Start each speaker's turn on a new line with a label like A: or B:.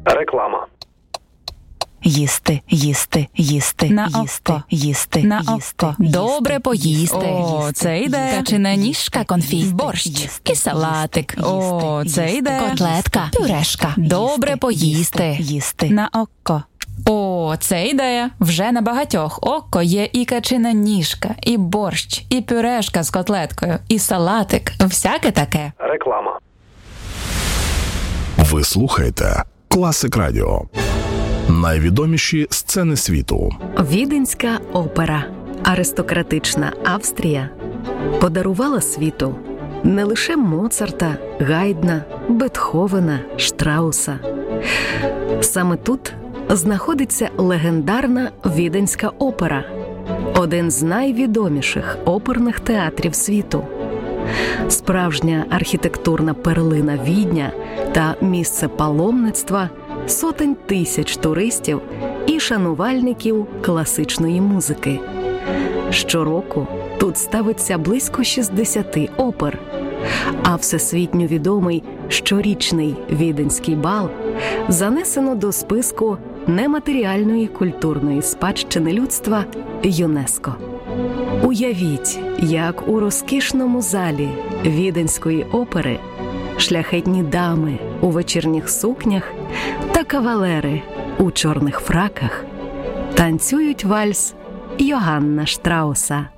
A: Реклама.
B: Їсти, їсти, їсти,
C: На
B: їсти,
C: око.
B: їсти,
C: На
B: їсти,
C: око.
B: їсти,
C: Добре поїсти.
B: їсти,
C: Це ідея.
B: Качана ніжка, конфіт, борщ,
C: і салатик.
B: О, це ідея.
C: Котлетка, пюрешка. Добре поїсти.
B: Їсти.
C: На око. О, це ідея. Вже на багатьох око є і качина ніжка, і борщ, і пюрешка з котлеткою, і салатик. Всяке таке.
A: Реклама.
D: Ви слухаєте Класик Радіо. Найвідоміші сцени світу.
E: Віденська опера, аристократична Австрія, подарувала світу не лише Моцарта, Гайдна, Бетховена, Штрауса. Саме тут знаходиться легендарна Віденська опера, один з найвідоміших оперних театрів світу. Справжня архітектурна перлина Відня та місце паломництва сотень тисяч туристів і шанувальників класичної музики. Щороку тут ставиться близько 60 опер, а всесвітньо відомий щорічний Віденський бал занесено до списку нематеріальної культурної спадщини людства ЮНЕСКО. Уявіть, як у розкішному залі Віденської опери шляхетні дами у вечірніх сукнях та кавалери у чорних фраках танцюють вальс Йоганна Штрауса.